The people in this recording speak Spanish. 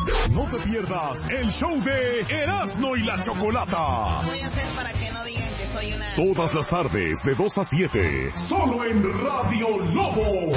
No te pierdas el show de Erasmo y la Chocolata. Voy a hacer para que no digan que soy una... Todas las tardes de 2 a 7, solo en Radio Lobo.